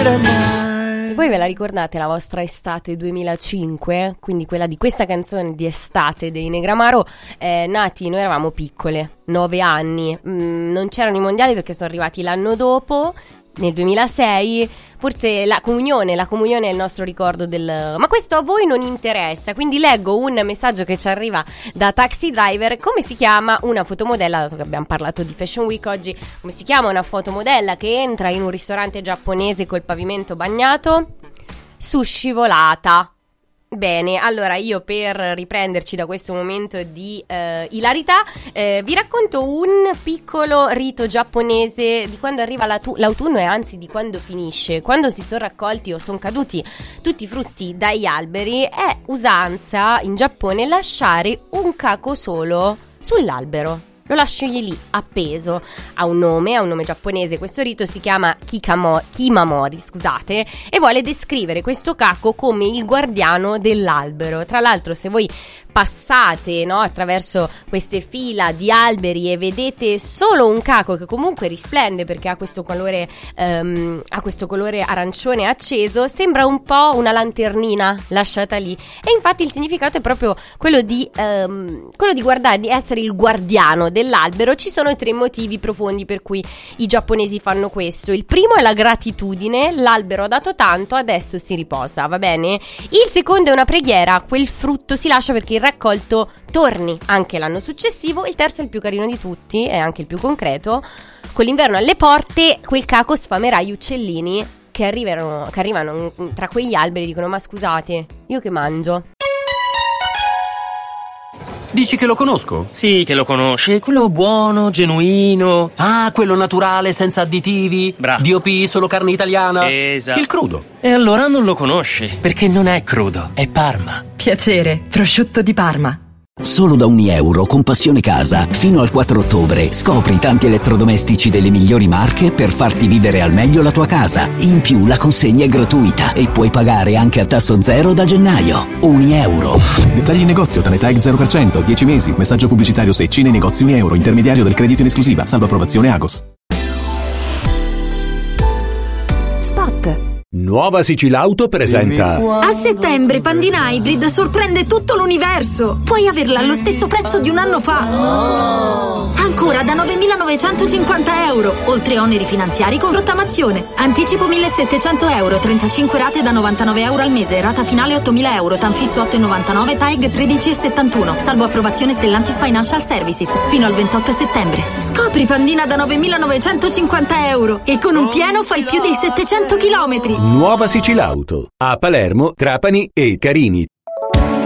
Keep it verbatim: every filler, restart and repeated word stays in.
finire mai. Voi ve la ricordate la vostra estate duemilacinque? Quindi quella di questa canzone di estate dei Negramaro. eh, Nati, noi eravamo piccole, nove anni, mm, non c'erano i mondiali perché sono arrivati l'anno dopo, nel duemilasei. Forse la comunione, la comunione è il nostro ricordo del... Ma questo a voi non interessa, quindi leggo un messaggio che ci arriva da Taxi Driver. Come si chiama una fotomodella, dato che abbiamo parlato di Fashion Week oggi, come si chiama una fotomodella che entra in un ristorante giapponese col pavimento bagnato? Sushi volata. Bene, allora io per riprenderci da questo momento di eh, ilarità eh, vi racconto un piccolo rito giapponese di quando arriva l'autunno e anzi di quando finisce. Quando si sono raccolti o sono caduti tutti i frutti dagli alberi, è usanza in Giappone lasciare un caco solo sull'albero. Lo lascio lì appeso, ha un nome, ha un nome giapponese. Questo rito si chiama Kikamo, Kimamori, scusate, e vuole descrivere questo caco come il guardiano dell'albero. Tra l'altro, se voi passate, no, attraverso queste fila di alberi e vedete solo un caco che comunque risplende perché ha questo colore um, ha questo colore arancione acceso, sembra un po' una lanternina lasciata lì. E infatti il significato è proprio quello di um, quello di guardare, di essere il guardiano dell'albero. Ci sono tre motivi profondi per cui i giapponesi fanno questo. Il primo è la gratitudine, l'albero ha dato tanto, adesso si riposa, va bene? Il secondo è una preghiera, quel frutto si lascia perché il raccolto torni anche l'anno successivo. Il terzo è il più carino di tutti, è anche il più concreto. Con l'inverno alle porte, quel caco sfamerà gli uccellini che arrivano, che arrivano tra quegli alberi e dicono: ma scusate, io che mangio? Dici che lo conosco? Sì, che lo conosce, quello buono, genuino. Ah, quello naturale, senza additivi. Bravo. D O P, solo carne italiana. Esatto. Il crudo. E allora non lo conosce, perché non è crudo, è Parma. Piacere, prosciutto di Parma. Solo da ogni euro con Passione Casa, fino al quattro ottobre, scopri tanti elettrodomestici delle migliori marche per farti vivere al meglio la tua casa. In più la consegna è gratuita e puoi pagare anche a tasso zero da gennaio. Ogni euro. Dettagli in negozio, Tanetag zero per cento, dieci mesi, messaggio pubblicitario Secci nei negozi Uni Euro, intermediario del credito in esclusiva, salvo approvazione Agos. Spot. Nuova Sicilauto presenta. A settembre Pandina Hybrid sorprende tutto l'universo. Puoi averla allo stesso prezzo di un anno fa. Ancora da novemilanovecentocinquanta euro, oltre oneri finanziari con rottamazione. Anticipo millesettecento euro, trentacinque rate da novantanove euro al mese, rata finale ottomila euro, Tanfisso otto virgola novantanove, T A E G tredici virgola settantuno, salvo approvazione Stellantis Financial Services, fino al ventotto settembre. Scopri Pandina da novemilanovecentocinquanta euro e con un pieno fai più dei settecento chilometri. Nuova Sicilauto a Palermo, Trapani e Carini.